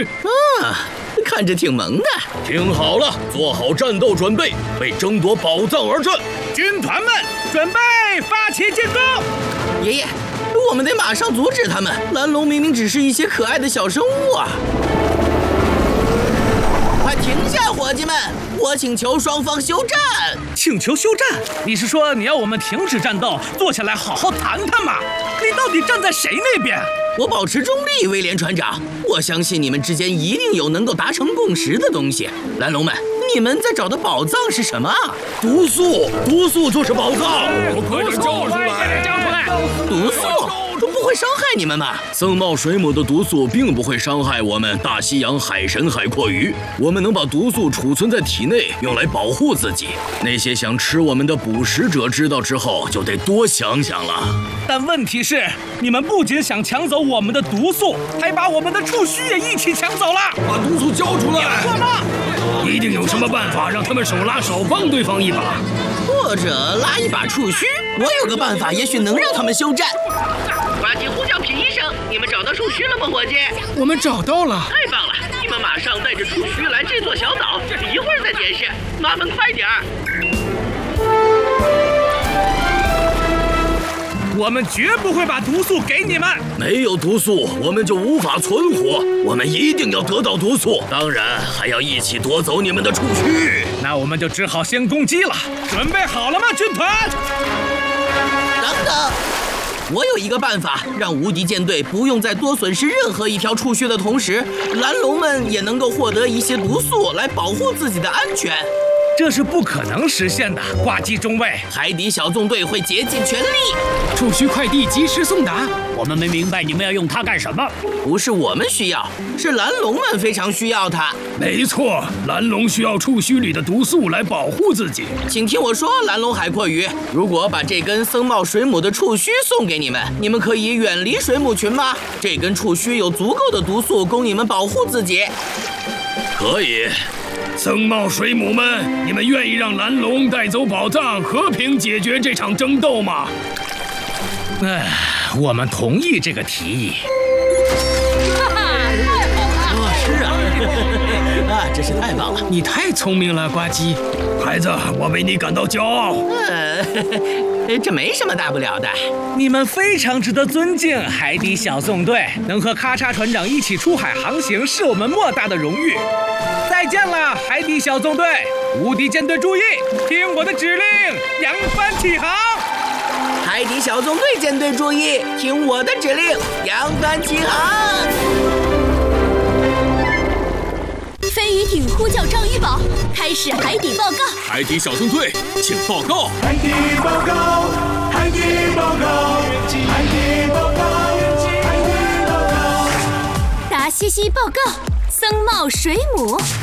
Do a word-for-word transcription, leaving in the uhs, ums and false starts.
啊，看着挺萌的。 听好了，做好战斗准备，为争夺宝藏而战。 军团们，准备发起进攻！ 爷爷，我们得马上阻止他们。蓝龙明明只是一些可爱的小生物啊！快停下，伙计们！我请求双方休战。 请求休战？你是说你要我们停止战斗，坐下来好好谈谈吗？你到底站在谁那边？ 我保持中立，威廉船长。我相信你们之间一定有能够达成共识的东西。蓝龙们，你们在找的宝藏是什么啊？ 毒素，毒素就是宝藏！ 快点交出来！交出来！ 毒素不会伤害你们吧？ 僧帽水母的毒素并不会伤害我们大西洋海神海蛞蝓，我们能把毒素储存在体内，用来保护自己。那些想吃我们的捕食者知道之后，就得多想想了。 但问题是，你们不仅想抢走我们的毒素，还把我们的触须也一起抢走了。 把毒素交出来！ 错吗？ 一定有什么办法让他们手拉手帮对方一把， 或者拉一把触须。我有个办法，也许能让他们休战。 呱唧呼叫品医生，你们找到触须了吗，伙计？ 我们找到了。 太棒了！你们马上带着触须来这座小岛，一会儿再解释。麻烦快点儿。 我们绝不会把毒素给你们。 没有毒素，我们就无法存活。我们一定要得到毒素，当然还要一起夺走你们的触须。 那我们就只好先攻击了。准备好了吗，军团？ 等等，我有一个办法，让无敌舰队不用在多损失任何一条触须的同时，蓝龙们也能够获得一些毒素来保护自己的安全。 这是不可能实现的，挂机中尉。 海底小纵队会竭尽全力。 触须快递及时送达。 我们没明白你们要用它干什么。 不是我们需要，是蓝龙们非常需要它。 没错，蓝龙需要触须里的毒素来保护自己。 请听我说，蓝龙海蛞蝓，如果把这根僧帽水母的触须送给你们，你们可以远离水母群吗？这根触须有足够的毒素供你们保护自己。 可以。僧帽水母们，你们愿意让蓝龙带走宝藏，和平解决这场争斗吗？ 唉，我们同意这个提议。 哈哈，太好了！ 啊，是啊，啊，真是太棒了！ 你太聪明了，呱唧。 孩子，我为你感到骄傲。 呃，这没什么大不了的。 你们非常值得尊敬，海底小纵队能和咔嚓船长一起出海航行，是我们莫大的荣誉。再见了，海底小纵队！无敌舰队注意，听我的指令，扬帆起航！ 海底小纵队舰队注意，听我的指令，扬帆起航！ 飞鱼艇呼叫章鱼堡，开始海底报告。 海底小纵队，请报告。 海底报告，海底报告，海底报告，海底报告。 达西西报告，僧帽水母。